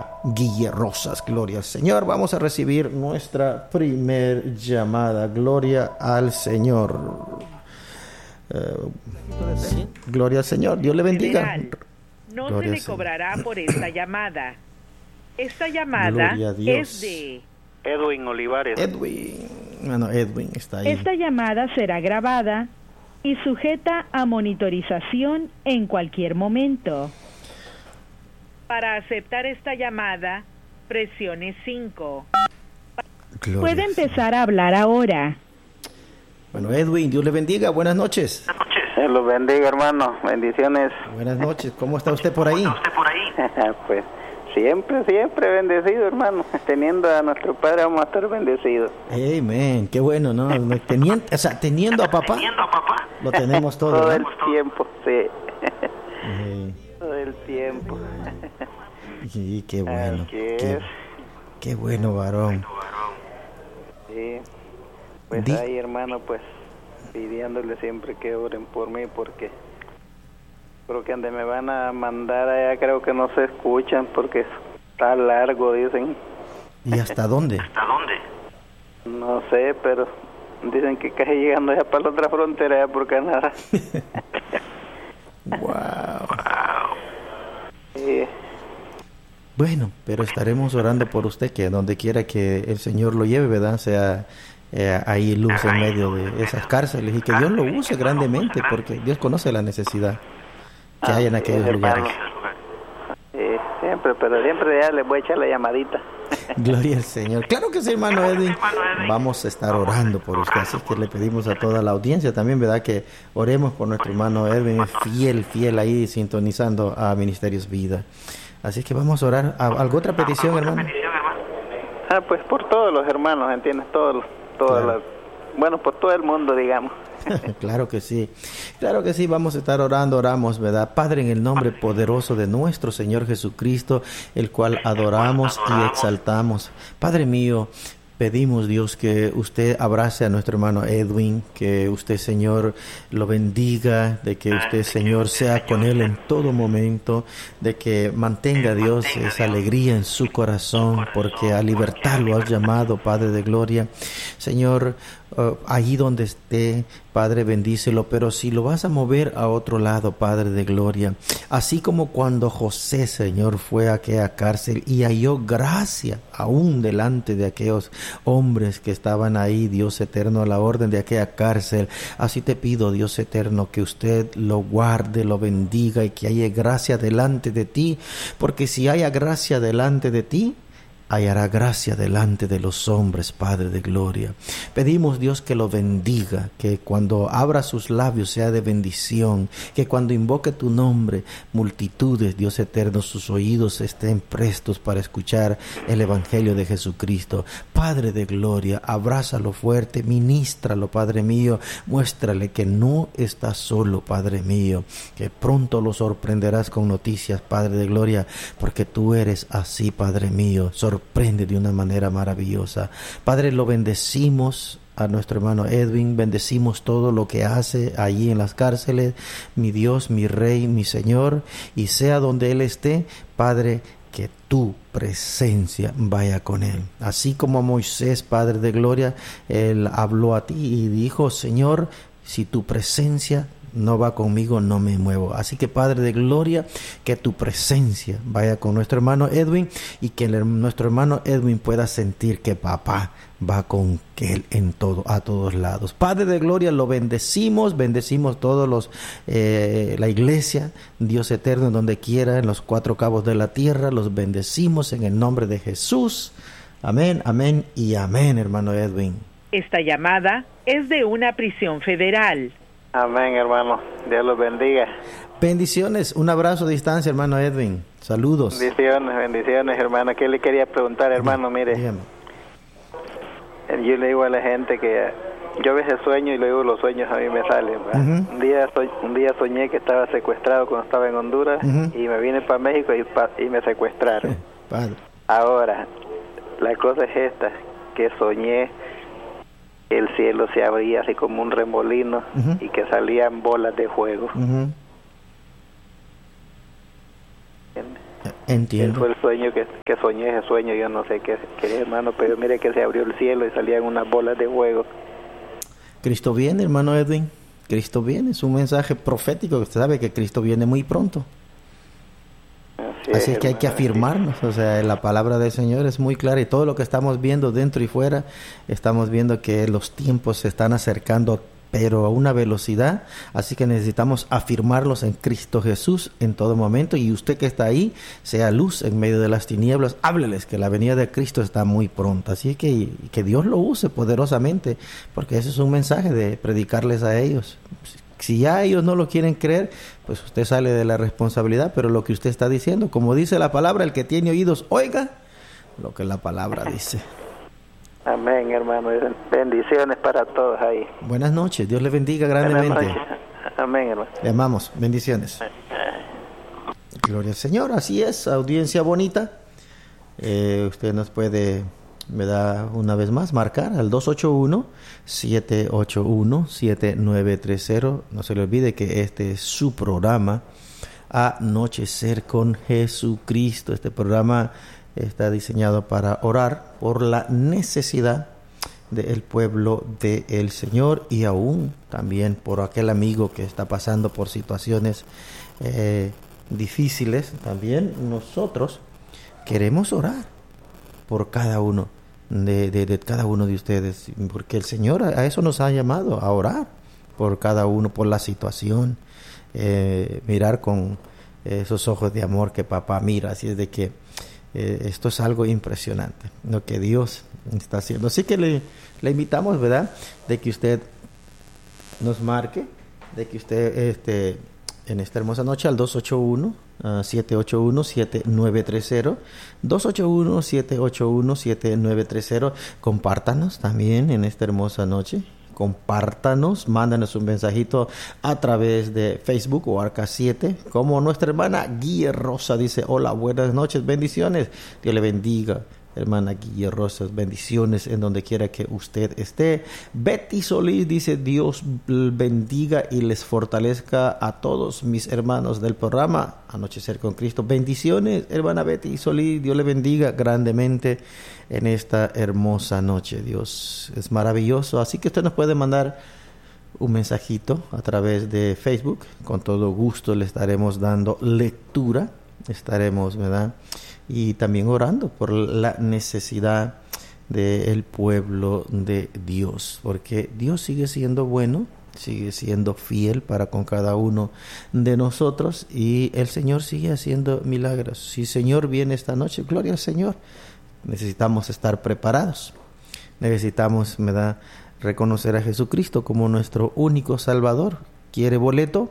a Guille Rosas. Gloria al Señor. Vamos a recibir nuestra primer llamada. Gloria al Señor. Gloria al Señor. Dios le bendiga. No Gloria se le cobrará por esta llamada. Esta llamada es de Edwin Olivares. Edwin está ahí. Esta llamada será grabada y sujeta a monitorización en cualquier momento. Para aceptar esta llamada, presione 5. Puede empezar a hablar ahora. Bueno, Edwin, Dios le bendiga. Buenas noches. Dios los bendiga, hermano. Bendiciones. Buenas noches. ¿Cómo está usted por ahí? Pues siempre bendecido, hermano. Teniendo a nuestro Padre vamos a estar bendecidos. Amén. Qué bueno, ¿no? Teniendo a papá, lo tenemos todo. Todo ¿no? el tiempo, sí. Todo el tiempo. Sí, qué bueno. Qué bueno, varón. Sí. Pues ahí, hermano, pues pidiéndole siempre que oren por mí, porque creo que donde me van a mandar allá creo que no se escuchan porque está largo, dicen. ¿Y hasta dónde? No sé, pero dicen que casi llegando ya para la otra frontera, ya por Canadá. Wow. Sí. Bueno, pero estaremos orando por usted, que donde quiera que el Señor lo lleve, ¿verdad? Sea ahí luz en medio de esas cárceles, y que Dios lo use grandemente, porque Dios conoce la necesidad que hay en aquellos lugares. Siempre ya les voy a echar la llamadita. Gloria al Señor. Claro que sí, hermano Edwin. Vamos a estar orando por usted, así que le pedimos a toda la audiencia también, ¿verdad?, que oremos por nuestro hermano Edwin, fiel ahí sintonizando a Ministerios Vida. Así que vamos a orar. ¿Alguna otra petición, hermano? Pues por todos los hermanos, ¿entiendes? Claro. Bueno, por todo el mundo, digamos. Claro que sí, vamos a estar oramos, ¿verdad? Padre, en el nombre poderoso de nuestro Señor Jesucristo, el cual adoramos y exaltamos. Padre mío, pedimos, Dios, que usted abrace a nuestro hermano Edwin, que usted, Señor, lo bendiga, de que usted, Señor, sea con él en todo momento, de que mantenga, Dios, esa alegría en su corazón, porque a libertad lo has llamado, Padre de gloria. Señor, allí donde esté, Padre, bendícelo, pero si lo vas a mover a otro lado, Padre de gloria, así como cuando José, Señor, fue a aquella cárcel y halló gracia aún delante de aquellos hombres que estaban ahí, Dios eterno, a la orden de aquella cárcel, así te pido, Dios eterno, que usted lo guarde, lo bendiga y que haya gracia delante de ti, porque si haya gracia delante de ti, hallará gracia delante de los hombres, Padre de gloria. Pedimos, Dios, que lo bendiga, que cuando abra sus labios sea de bendición, que cuando invoque tu nombre, multitudes, Dios eterno, sus oídos estén prestos para escuchar el Evangelio de Jesucristo. Padre de gloria, abrázalo fuerte, ministralo, Padre mío, muéstrale que no está solo, Padre mío, que pronto lo sorprenderás con noticias, Padre de gloria, porque tú eres así, Padre mío, sorprende de una manera maravillosa. Padre, lo bendecimos a nuestro hermano Edwin, bendecimos todo lo que hace allí en las cárceles, mi Dios, mi Rey, mi Señor, y sea donde él esté, Padre, que tu presencia vaya con él. Así como a Moisés, Padre de gloria, él habló a ti y dijo, Señor, si tu presencia no va conmigo, no me muevo. Así que, Padre de gloria, que tu presencia vaya con nuestro hermano Edwin y que nuestro hermano Edwin pueda sentir que papá va con él a todos lados. Padre de gloria, lo bendecimos todos la iglesia, Dios eterno, en donde quiera, en los cuatro cabos de la tierra, los bendecimos en el nombre de Jesús. Amén, amén y amén, hermano Edwin. Esta llamada es de una prisión federal. Amén, hermano. Dios los bendiga. Bendiciones. Un abrazo a distancia, hermano Edwin. Saludos. Bendiciones, hermano. ¿Qué le quería preguntar, hermano? Mire, dígame. Yo le digo a la gente que yo a veces sueño y luego los sueños a mí me salen. Uh-huh. Un día soñé que estaba secuestrado cuando estaba en Honduras, uh-huh, y me vine para México y me secuestraron. Padre. Ahora, la cosa es esta, que soñé el cielo se abría así como un remolino, uh-huh, y que salían bolas de fuego. Uh-huh. Entiendo. Fue el sueño que soñé, ese sueño, yo no sé qué es, hermano, pero mire que se abrió el cielo y salían unas bolas de fuego. Cristo viene, hermano Edwin. Cristo viene, es un mensaje profético, usted sabe que Cristo viene muy pronto. Así es que hay que afirmarnos, o sea, la palabra del Señor es muy clara y todo lo que estamos viendo dentro y fuera, estamos viendo que los tiempos se están acercando, pero a una velocidad, así que necesitamos afirmarlos en Cristo Jesús en todo momento, y usted que está ahí, sea luz en medio de las tinieblas, hábleles que la venida de Cristo está muy pronta, así que Dios lo use poderosamente, porque ese es un mensaje de predicarles a ellos. Si ya ellos no lo quieren creer, pues usted sale de la responsabilidad, pero lo que usted está diciendo, como dice la palabra, el que tiene oídos, oiga lo que la palabra dice. Amén, hermano. Bendiciones para todos ahí. Buenas noches, Dios le bendiga grandemente. Amén, hermano. Le amamos, bendiciones. Gloria al Señor, así es, audiencia bonita. Usted nos puede, me da una vez más, marcar al 281-781-7930. No se le olvide que este es su programa, Anochecer con Jesucristo. Este programa está diseñado para orar por la necesidad del pueblo del Señor y aún también por aquel amigo que está pasando por situaciones difíciles. También nosotros queremos orar por cada uno de cada uno de ustedes, porque el Señor a eso nos ha llamado, a orar por cada uno, por la situación, mirar con esos ojos de amor que papá mira. Así es de que esto es algo impresionante lo que Dios está haciendo. Así que le invitamos, ¿verdad?, de que usted nos marque, de que usted en esta hermosa noche al 281-781-7930, 281-781-7930. Compártanos también en esta hermosa noche. Compártanos, mándanos un mensajito a través de Facebook o Arca 7, como nuestra hermana Guille Rosa dice: hola, buenas noches, bendiciones, Dios le bendiga, hermana Guille Rosa, bendiciones en donde quiera que usted esté. Betty Solís dice: Dios bendiga y les fortalezca a todos mis hermanos del programa Anochecer con Cristo. Bendiciones, hermana Betty Solís, Dios le bendiga grandemente en esta hermosa noche. Dios es maravilloso, así que usted nos puede mandar un mensajito a través de Facebook, con todo gusto le estaremos dando lectura, estaremos, ¿verdad?, y también orando por la necesidad del pueblo de Dios, porque Dios sigue siendo bueno, sigue siendo fiel para con cada uno de nosotros, y el Señor sigue haciendo milagros. Si el Señor viene esta noche, gloria al Señor. Necesitamos estar preparados, necesitamos, ¿verdad?, reconocer a Jesucristo como nuestro único Salvador. ¿Quiere boleto?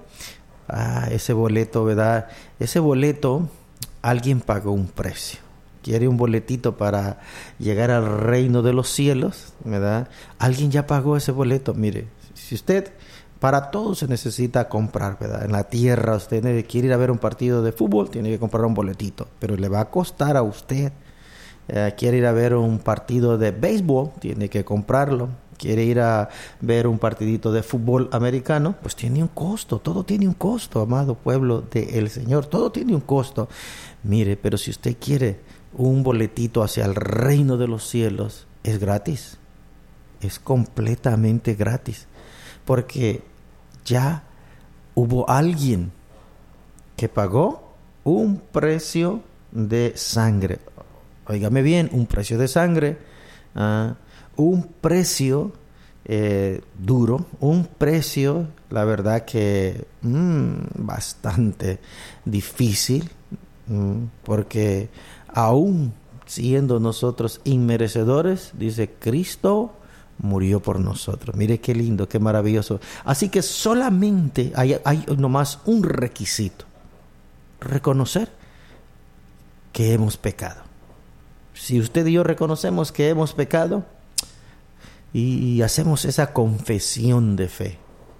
Ese boleto, ¿verdad?, ese boleto alguien pagó un precio. Quiere un boletito para llegar al reino de los cielos, ¿verdad? Alguien ya pagó ese boleto. Mire, si usted, para todo se necesita comprar, ¿verdad? En la tierra usted quiere ir a ver un partido de fútbol, tiene que comprar un boletito, pero le va a costar a usted. Quiere ir a ver un partido de béisbol, tiene que comprarlo. Quiere ir a ver un partidito de fútbol americano, pues tiene un costo, todo tiene un costo, amado pueblo del Señor, todo tiene un costo. Mire, pero si usted quiere un boletito hacia el reino de los cielos, es gratis, es completamente gratis, porque ya hubo alguien que pagó un precio de sangre. Óigame bien, un precio de sangre, un precio duro, un precio, la verdad que bastante difícil, porque aún siendo nosotros inmerecedores, dice, Cristo murió por nosotros. Mire qué lindo, qué maravilloso. Así que solamente hay nomás un requisito: reconocer que hemos pecado. Si usted y yo reconocemos que hemos pecado y hacemos esa confesión de fe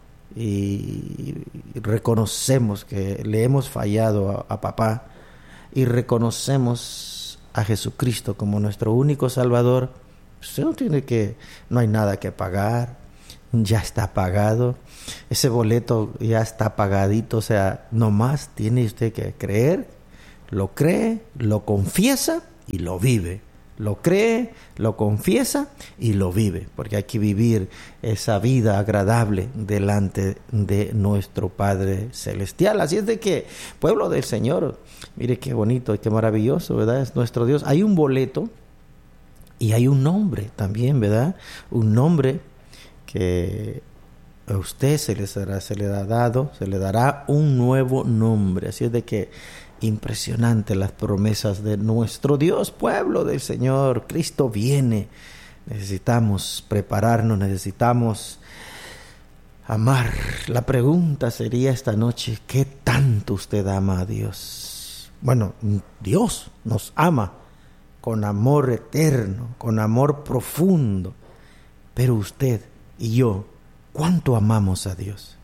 y reconocemos que le hemos fallado a papá y reconocemos a Jesucristo como nuestro único Salvador, usted no hay nada que pagar, ya está pagado, ese boleto ya está pagadito, o sea, nomás tiene usted que creer lo cree, lo confiesa y lo vive. Lo cree, lo confiesa y lo vive, porque hay que vivir esa vida agradable delante de nuestro Padre Celestial. Así es de que, pueblo del Señor, mire qué bonito y qué maravilloso, ¿verdad? Es nuestro Dios. Hay un boleto y hay un nombre también, ¿verdad? Un nombre que a usted se le dará un nuevo nombre. Así es de que impresionante las promesas de nuestro Dios, pueblo del Señor. Cristo viene. Necesitamos prepararnos, necesitamos amar. La pregunta sería esta noche, ¿qué tanto usted ama a Dios? Bueno, Dios nos ama con amor eterno, con amor profundo. Pero usted y yo, ¿cuánto amamos a Dios?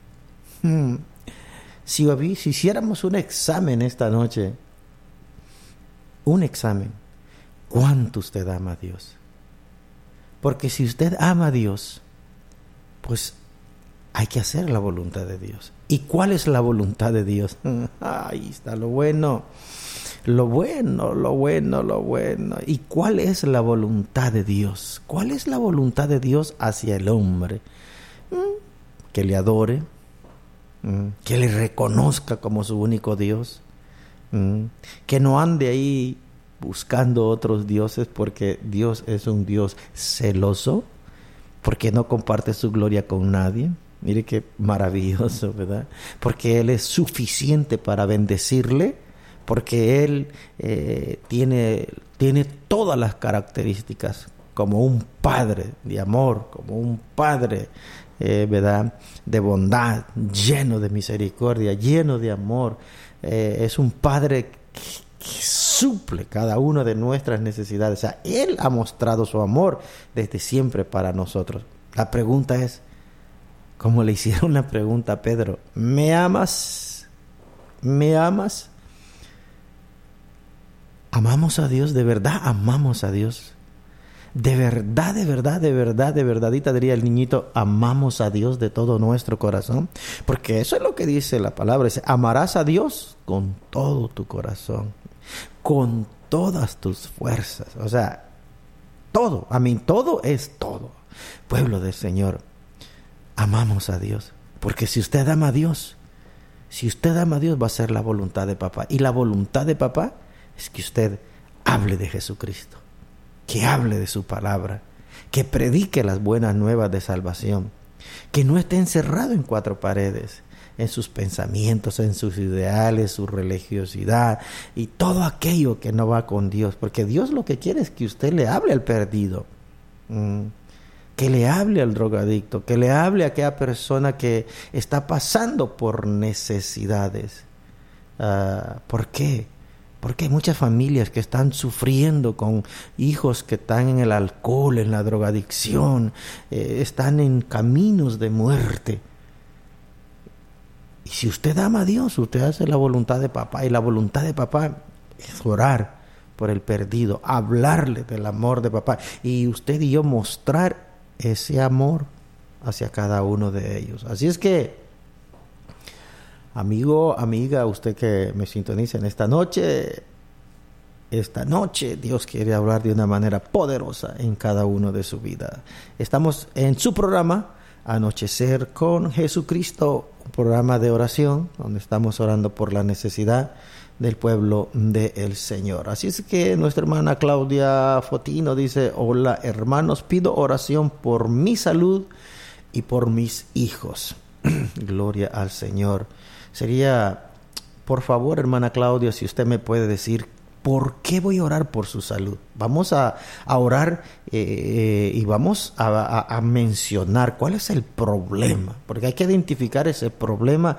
Si hiciéramos un examen esta noche, un examen, ¿cuánto usted ama a Dios? Porque si usted ama a Dios, pues hay que hacer la voluntad de Dios. ¿Y cuál es la voluntad de Dios? Ahí está lo bueno. Lo bueno. ¿Y cuál es la voluntad de Dios? ¿Cuál es la voluntad de Dios hacia el hombre? Que le adore, que le reconozca como su único Dios, que no ande ahí buscando otros dioses, porque Dios es un Dios celoso, porque no comparte su gloria con nadie. Mire qué maravilloso, ¿verdad? Porque Él es suficiente para bendecirle, porque Él tiene todas las características como un Padre de amor, como un Padre ¿verdad? De bondad, lleno de misericordia, lleno de amor. Es un Padre que suple cada una de nuestras necesidades. O sea, Él ha mostrado su amor desde siempre para nosotros. La pregunta es, como le hicieron la pregunta a Pedro, ¿me amas? ¿Me amas? ¿Amamos a Dios? ¿De verdad amamos a Dios? De verdadita, diría el niñito, amamos a Dios de todo nuestro corazón, porque eso es lo que dice la palabra, dice, amarás a Dios con todo tu corazón, con todas tus fuerzas, o sea, todo es todo. Pueblo del Señor, amamos a Dios, porque si usted ama a Dios, va a ser la voluntad de papá, y la voluntad de papá es que usted hable de Jesucristo, que hable de su palabra, que predique las buenas nuevas de salvación, que no esté encerrado en cuatro paredes, en sus pensamientos, en sus ideales, su religiosidad y todo aquello que no va con Dios, porque Dios lo que quiere es que usted le hable al perdido, que le hable al drogadicto, que le hable a aquella persona que está pasando por necesidades. ¿Por qué? Porque hay muchas familias que están sufriendo con hijos que están en el alcohol, en la drogadicción, están en caminos de muerte. Y si usted ama a Dios, usted hace la voluntad de papá, y la voluntad de papá es orar por el perdido, hablarle del amor de papá, y usted y yo mostrar ese amor hacia cada uno de ellos. Así es que, amigo, amiga, usted que me sintoniza en esta noche Dios quiere hablar de una manera poderosa en cada uno de su vida. Estamos en su programa Anochecer con Jesucristo, un programa de oración donde estamos orando por la necesidad del pueblo del Señor. Así es que nuestra hermana Claudia Fotino dice: hola hermanos, pido oración por mi salud y por mis hijos. Gloria al Señor. Sería, por favor, hermana Claudia, si usted me puede decir, ¿por qué voy a orar por su salud? Vamos a orar y vamos a mencionar cuál es el problema, porque hay que identificar ese problema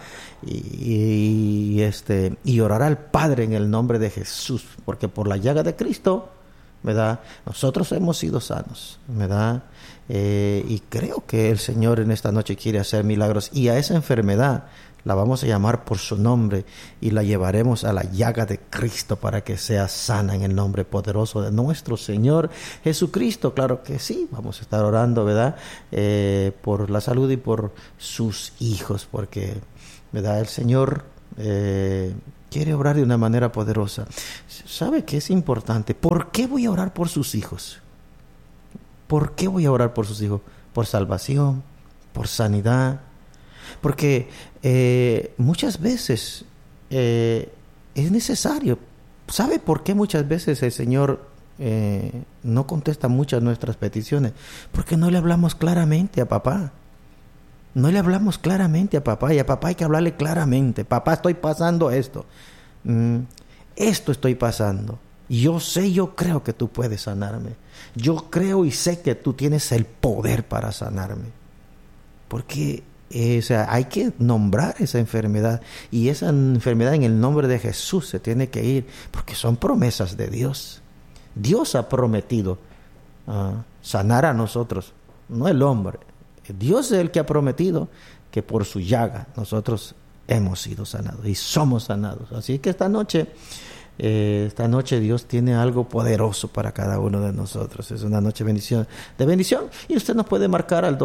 y orar al Padre en el nombre de Jesús, porque por la llaga de Cristo, ¿verdad?, nosotros hemos sido sanos, ¿verdad? Y creo que el Señor en esta noche quiere hacer milagros, y a esa enfermedad la vamos a llamar por su nombre y la llevaremos a la llaga de Cristo para que sea sana en el nombre poderoso de nuestro Señor Jesucristo. Claro que sí, vamos a estar orando, ¿verdad?, por la salud y por sus hijos, porque, ¿verdad?, el Señor quiere obrar de una manera poderosa. ¿Sabe qué es importante? ¿Por qué voy a orar por sus hijos? ¿Por qué voy a orar por sus hijos? Por salvación, por sanidad. Porque muchas veces es necesario. ¿Sabe por qué muchas veces el Señor no contesta muchas nuestras peticiones? Porque no le hablamos claramente a papá. No le hablamos claramente a papá, y a papá hay que hablarle claramente. Papá, estoy pasando esto. Esto estoy pasando. Yo sé, yo creo que tú puedes sanarme. Yo creo y sé que tú tienes el poder para sanarme. Porque hay que nombrar esa enfermedad. Y esa enfermedad en el nombre de Jesús se tiene que ir. Porque son promesas de Dios. Dios ha prometido sanar a nosotros, no el hombre. Dios es el que ha prometido que por su llaga nosotros hemos sido sanados y somos sanados. Así que esta noche Dios tiene algo poderoso para cada uno de nosotros. Es una noche de bendición. Y usted nos puede marcar al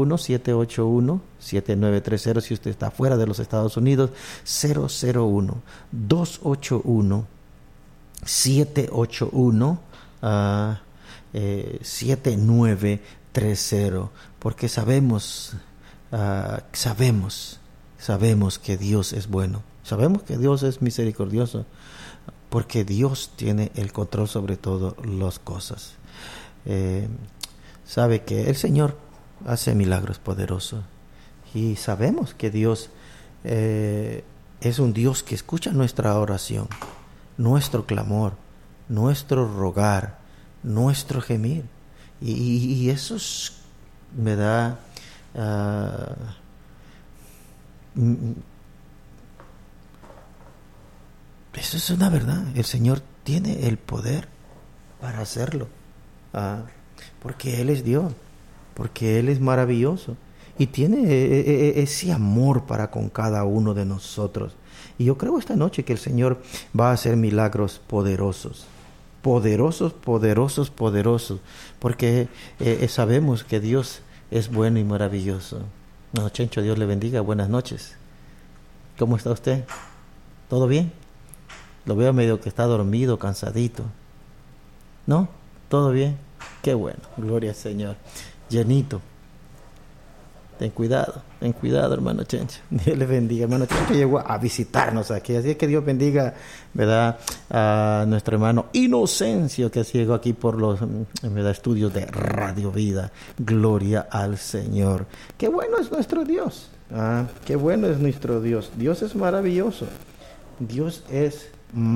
281-781-7930 si usted está fuera de los Estados Unidos. 001-281-781-7930. Porque sabemos que Dios es bueno. Sabemos que Dios es misericordioso. Porque Dios tiene el control sobre todas las cosas. Sabe que el Señor hace milagros poderosos. Y sabemos que Dios es un Dios que escucha nuestra oración, nuestro clamor, nuestro rogar, nuestro gemir. Y eso me da... eso es una verdad. El Señor tiene el poder para hacerlo. Porque Él es Dios. Porque Él es maravilloso. Y tiene ese amor para con cada uno de nosotros. Y yo creo esta noche que el Señor va a hacer milagros poderosos. Poderosos. Porque sabemos que Dios es bueno y maravilloso. No, Chencho, Dios le bendiga. Buenas noches. ¿Cómo está usted? ¿Todo bien? Lo veo medio que está dormido, cansadito. ¿No? ¿Todo bien? Qué bueno. Gloria al Señor. Llenito. Ten cuidado, hermano Chencho. Dios le bendiga. Hermano Chencho llegó a visitarnos aquí. Así es que Dios bendiga, ¿verdad?, a nuestro hermano Inocencio, que llegó aquí por los, ¿verdad?, estudios de Radio Vida. Gloria al Señor. Qué bueno es nuestro Dios. Qué bueno es nuestro Dios. Dios es maravilloso. Dios es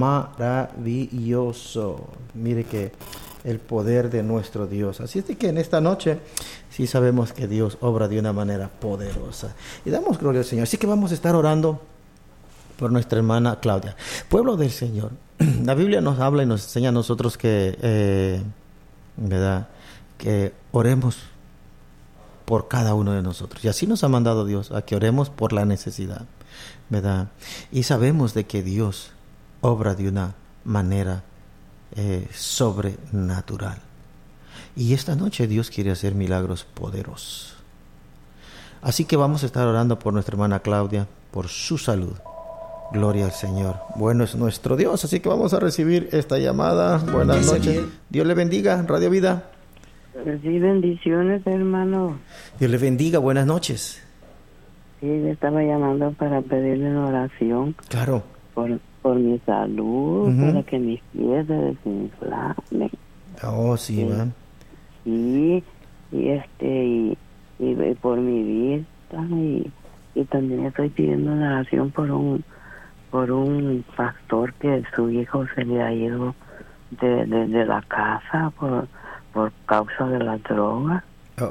maravilloso. Mire que el poder de nuestro Dios. Así es de que en esta noche sí sabemos que Dios obra de una manera poderosa. Y damos gloria al Señor. Así que vamos a estar orando por nuestra hermana Claudia. Pueblo del Señor, la Biblia nos habla y nos enseña a nosotros que, ¿verdad?, que oremos por cada uno de nosotros. Y así nos ha mandado Dios, a que oremos por la necesidad, ¿verdad? Y sabemos de que Dios obra de una manera sobrenatural. Y esta noche Dios quiere hacer milagros poderosos. Así que vamos a estar orando por nuestra hermana Claudia, por su salud. Gloria al Señor. Bueno es nuestro Dios. Así que vamos a recibir esta llamada. Buenas noches. Dios le bendiga. Radio Vida. Sí, bendiciones, hermano. Dios le bendiga. Buenas noches. Sí, le estaba llamando para pedirle una oración. Claro. Por mi salud, para que mis pies se desinflamen. Oh, sí, va. Sí, y por mi vista, y también estoy pidiendo una oración por un pastor que su hijo se le ha ido de la casa por causa de la droga.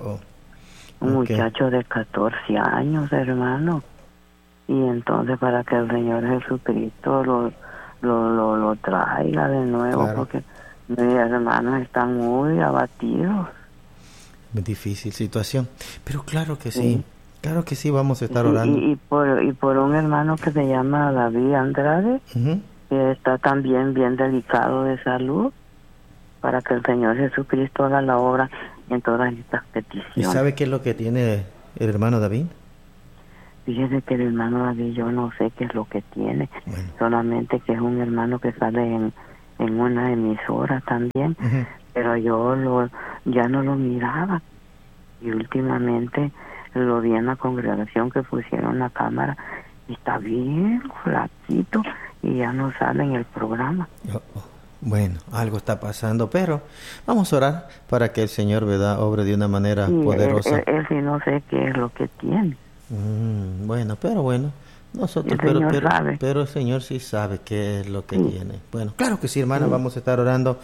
Un muchacho de 14 años, hermano. Y entonces para que el Señor Jesucristo lo traiga de nuevo, claro, porque mis hermanos están muy abatidos. Muy difícil situación, pero claro que sí. Claro que sí, vamos a estar orando. Y por un hermano que se llama David Andrade, que está también bien delicado de salud, para que el Señor Jesucristo haga la obra en todas estas peticiones. ¿Y sabe qué es lo que tiene el hermano David? Fíjese que el hermano David, yo no sé qué es lo que tiene, solamente que es un hermano que sale en una emisora también, pero yo ya no lo miraba, y últimamente lo vi en la congregación que pusieron la cámara, y está bien flaquito, y ya no sale en el programa. Bueno, algo está pasando, pero vamos a orar para que el Señor, ¿verdad?, obre de una manera poderosa. Él sí no sé qué es lo que tiene. Bueno, nosotros, pero el Señor sí sabe qué es lo que tiene. Bueno, claro que sí, hermana, vamos a estar orando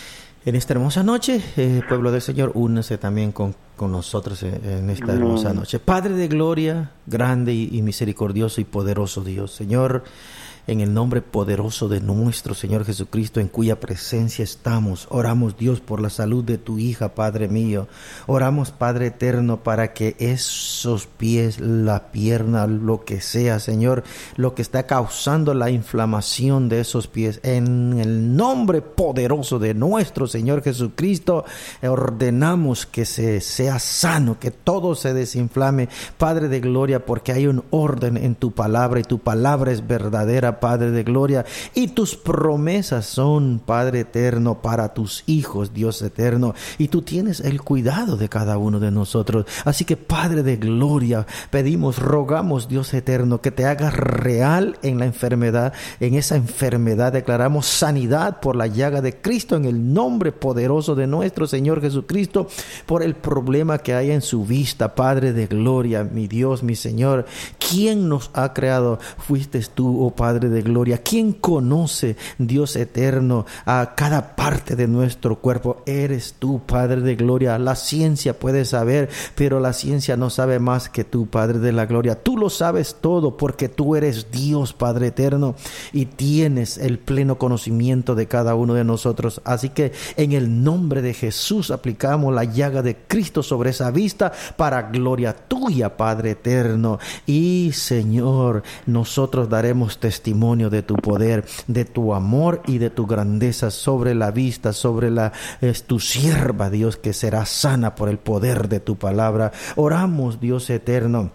en esta hermosa noche. Pueblo del Señor, únase también con nosotros en esta hermosa noche. Padre de gloria, grande y misericordioso y poderoso Dios, Señor, en el nombre poderoso de nuestro Señor Jesucristo, en cuya presencia estamos, oramos, Dios, por la salud de tu hija, Padre mío. Oramos, Padre eterno, para que esos pies, la pierna, lo que sea, Señor, lo que está causando la inflamación de esos pies, en el nombre poderoso de nuestro Señor Jesucristo, ordenamos que sea sano, que todo se desinflame, Padre de gloria, porque hay un orden en tu palabra y tu palabra es verdadera, Padre de gloria, y tus promesas son, Padre eterno, para tus hijos, Dios eterno, y tú tienes el cuidado de cada uno de nosotros. Así que, Padre de gloria, pedimos, rogamos, Dios eterno, que te hagas real en la enfermedad. En esa enfermedad declaramos sanidad por la llaga de Cristo, en el nombre poderoso de nuestro Señor Jesucristo, por el problema que hay en su vista, Padre de gloria, mi Dios, mi Señor. ¿Quién nos ha creado? Fuiste tú, oh Padre de gloria. ¿Quién conoce, Dios eterno, a cada parte de nuestro cuerpo? Eres tú, Padre de gloria. La ciencia puede saber, pero la ciencia no sabe más que tú, Padre de la gloria. Tú lo sabes todo porque tú eres Dios, Padre eterno, y tienes el pleno conocimiento de cada uno de nosotros. Así que en el nombre de Jesús aplicamos la llaga de Cristo sobre esa vista para gloria tuya, Padre eterno. Y Señor, nosotros daremos testimonio de tu poder, de tu amor y de tu grandeza sobre la vista, sobre tu sierva, Dios, que será sana por el poder de tu palabra. Oramos, Dios eterno,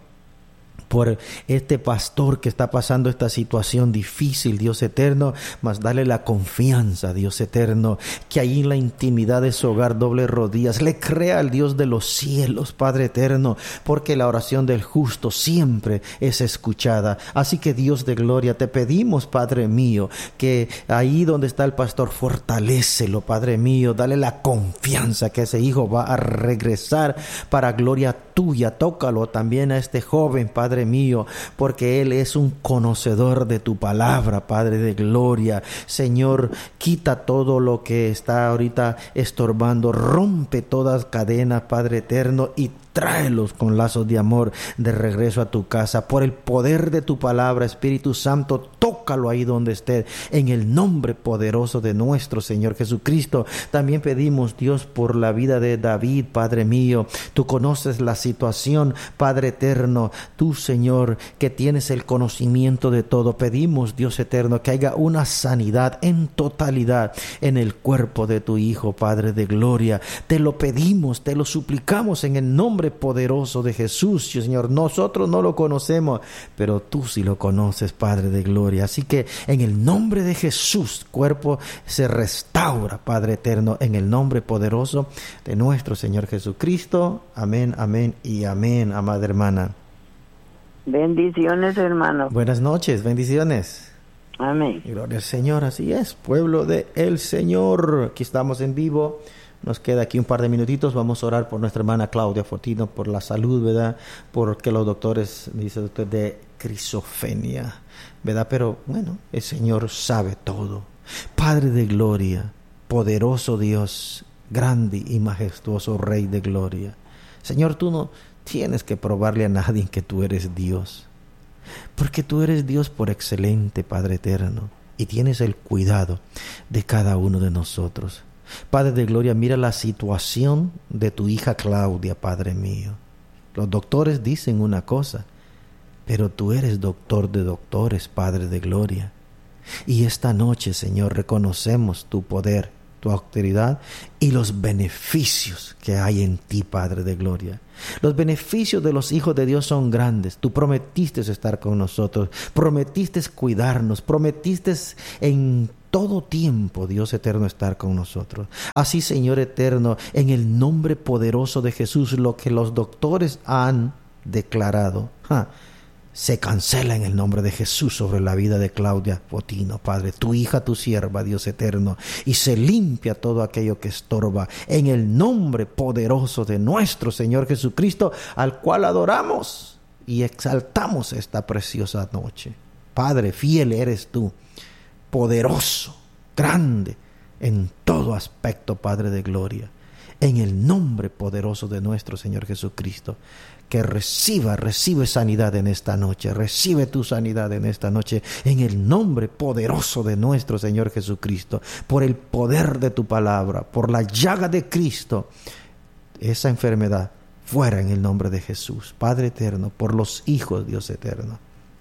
por este pastor que está pasando esta situación difícil, Dios eterno, mas dale la confianza, Dios eterno, que ahí en la intimidad de su hogar doble rodillas, le crea al Dios de los cielos, Padre eterno, porque la oración del justo siempre es escuchada. Así que, Dios de gloria, te pedimos, Padre mío, que ahí donde está el pastor, fortalécelo, Padre mío, dale la confianza que ese hijo va a regresar para gloria tuya. Tócalo también a este joven, Padre mío, porque él es un conocedor de tu palabra, Padre de gloria. Señor, quita todo lo que está ahorita estorbando, rompe todas cadenas, Padre eterno, y tráelos con lazos de amor de regreso a tu casa. Por el poder de tu palabra, Espíritu Santo, tócalo ahí donde esté, en el nombre poderoso de nuestro Señor Jesucristo. También pedimos, Dios, por la vida de David, Padre mío. Tú conoces la situación, Padre eterno. Tú, Señor, que tienes el conocimiento de todo. Pedimos, Dios eterno, que haya una sanidad en totalidad en el cuerpo de tu Hijo, Padre de gloria. Te lo pedimos, te lo suplicamos en el nombre poderoso de Jesús, Señor. Nosotros no lo conocemos, pero tú sí lo conoces, Padre de gloria. Así que en el nombre de Jesús, cuerpo se restaura, Padre eterno, en el nombre poderoso de nuestro Señor Jesucristo. Amén, amén y amén, amada hermana. Bendiciones, hermano. Buenas noches, bendiciones. Amén. Gloria al Señor, así es, pueblo de el Señor. Aquí estamos en vivo. Nos queda aquí un par de minutitos. Vamos a orar por nuestra hermana Claudia Fortino, por la salud, ¿verdad? Porque los doctores, dice el doctor, de crisofenia, ¿verdad? Pero bueno, el Señor sabe todo. Padre de gloria, poderoso Dios, grande y majestuoso Rey de gloria. Señor, tú no tienes que probarle a nadie que tú eres Dios, porque tú eres Dios por excelente, Padre eterno, y tienes el cuidado de cada uno de nosotros. Padre de gloria, mira la situación de tu hija Claudia, Padre mío. Los doctores dicen una cosa, pero tú eres doctor de doctores, Padre de gloria. Y esta noche, Señor, reconocemos tu poder, tu autoridad y los beneficios que hay en ti, Padre de gloria. Los beneficios de los hijos de Dios son grandes. Tú prometiste estar con nosotros, prometiste cuidarnos, prometiste en todo tiempo, Dios eterno, estar con nosotros. Así, Señor eterno, en el nombre poderoso de Jesús, lo que los doctores han declarado, se cancela en el nombre de Jesús sobre la vida de Claudia Botino, Padre, tu hija, tu sierva, Dios eterno, y se limpia todo aquello que estorba en el nombre poderoso de nuestro Señor Jesucristo, al cual adoramos y exaltamos esta preciosa noche. Padre, fiel eres tú, poderoso, grande en todo aspecto, Padre de gloria, en el nombre poderoso de nuestro Señor Jesucristo. Que recibe sanidad en esta noche. Recibe tu sanidad en esta noche en el nombre poderoso de nuestro Señor Jesucristo. Por el poder de tu palabra, por la llaga de Cristo, esa enfermedad fuera en el nombre de Jesús. Padre eterno, por los hijos, Dios eterno,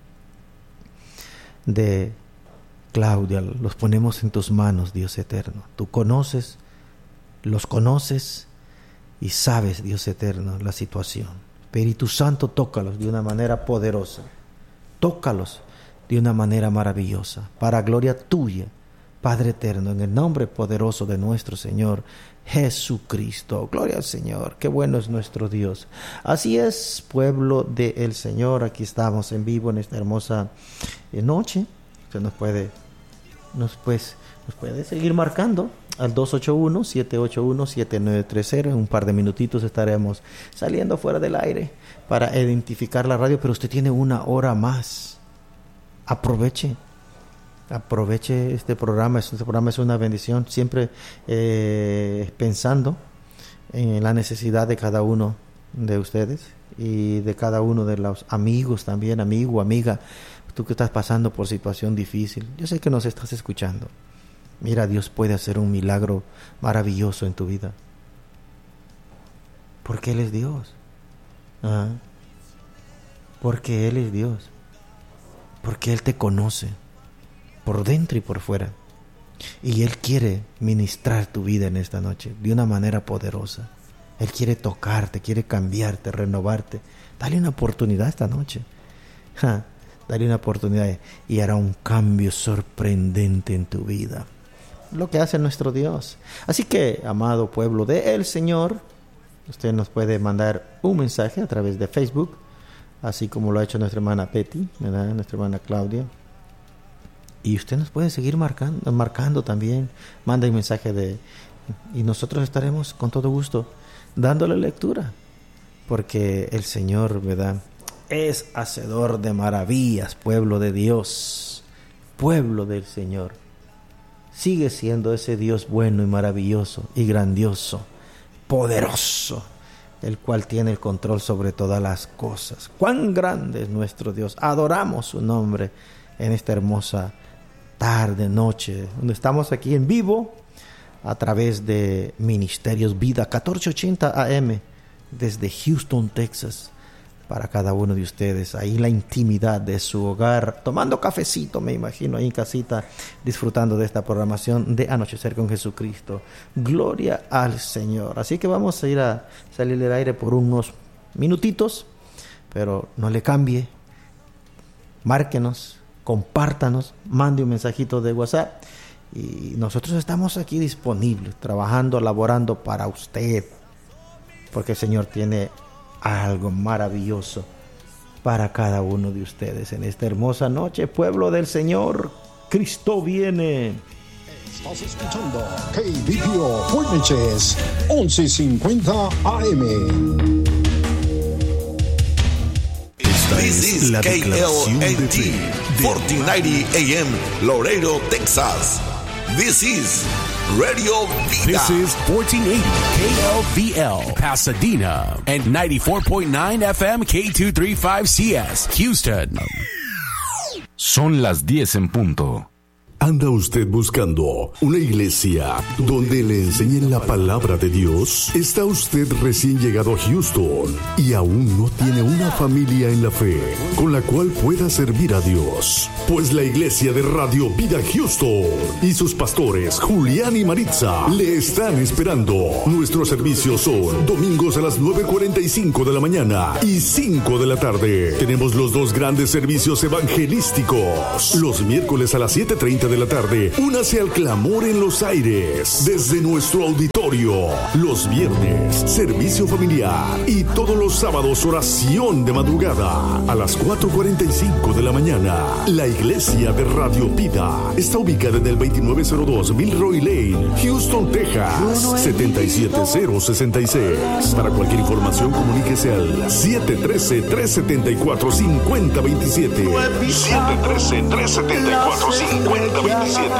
de Claudia, los ponemos en tus manos, Dios eterno. Tú los conoces y sabes, Dios eterno, la situación. Espíritu Santo, tócalos de una manera poderosa. Tócalos de una manera maravillosa, para gloria tuya, Padre eterno, en el nombre poderoso de nuestro Señor Jesucristo. Gloria al Señor, qué bueno es nuestro Dios. Así es, pueblo del Señor, aquí estamos en vivo en esta hermosa noche. Usted nos puede seguir marcando al 281-781-7930. En un par de minutitos estaremos saliendo fuera del aire para identificar la radio, pero usted tiene una hora más. Aproveche este programa. Este programa es una bendición, siempre pensando en la necesidad de cada uno de ustedes y de cada uno de los amigos también, amigo, amiga, tú que estás pasando por situación difícil. Yo sé que nos estás escuchando. Mira, Dios puede hacer un milagro maravilloso en tu vida. Porque Él es Dios. Porque Él es Dios. Porque Él te conoce por dentro y por fuera. Y Él quiere ministrar tu vida en esta noche de una manera poderosa. Él quiere tocarte, quiere cambiarte, renovarte. Dale una oportunidad esta noche. Dale una oportunidad y hará un cambio sorprendente en tu vida. Lo que hace nuestro Dios. Así que, amado pueblo del Señor, usted nos puede mandar un mensaje a través de Facebook, así como lo ha hecho nuestra hermana Betty, ¿verdad? Nuestra hermana Claudia. Y usted nos puede seguir marcando también. Manda un mensaje y nosotros estaremos con todo gusto dándole lectura, porque el Señor, ¿verdad?, es hacedor de maravillas, pueblo de Dios, pueblo del Señor. Sigue siendo ese Dios bueno y maravilloso y grandioso, poderoso, el cual tiene el control sobre todas las cosas. ¡Cuán grande es nuestro Dios! Adoramos su nombre en esta hermosa tarde, noche, donde estamos aquí en vivo a través de Ministerios Vida 1480 AM desde Houston, Texas, para cada uno de ustedes, ahí en la intimidad de su hogar, tomando cafecito, me imagino, ahí en casita, disfrutando de esta programación de Anochecer con Jesucristo. Gloria al Señor. Así que vamos a ir a salir del aire por unos minutitos, pero no le cambie. Márquenos, compártanos, mande un mensajito de WhatsApp y nosotros estamos aquí disponibles, trabajando, laborando para usted, porque el Señor tiene algo maravilloso para cada uno de ustedes en esta hermosa noche. Pueblo del Señor, Cristo viene. Estás escuchando KBPO Forniches 1150 AM. This is KLNT 1490 AM Laredo, Texas. This is Radio Vida. This is 1480 KLVL Pasadena and 94.9 FM K235CS Houston. Son las 10 en punto. ¿Anda usted buscando una iglesia donde le enseñen la palabra de Dios? ¿Está usted recién llegado a Houston y aún no tiene una familia en la fe con la cual pueda servir a Dios? Pues la iglesia de Radio Vida Houston y sus pastores Julián y Maritza le están esperando. Nuestros servicios son domingos a las 9:45 de la mañana y 5 de la tarde. Tenemos los dos grandes servicios evangelísticos. Los miércoles a las 7:30 de la tarde, únase al clamor en los aires desde nuestro auditorio. Los viernes, servicio familiar y todos los sábados, oración de madrugada a las 4:45 de la mañana. La iglesia de Radio Vida está ubicada en el 2902 Milroy Lane, Houston, Texas, 77066. Para cualquier información, comuníquese al 713-374-5027. 713-374-5027.